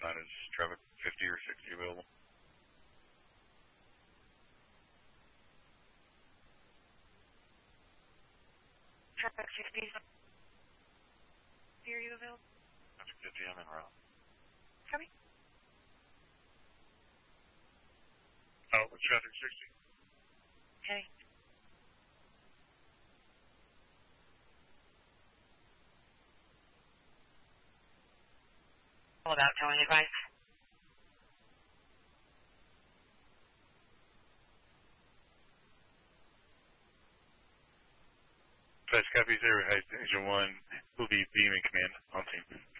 sign is traffic 50 or 60 available. Traffic 60. Are you available? Traffic 50, I'm en route. Copy. Oh, with traffic 60. Okay. Hold out, towing advice. Fast copy 0, Engine 1 will be beam in command on team.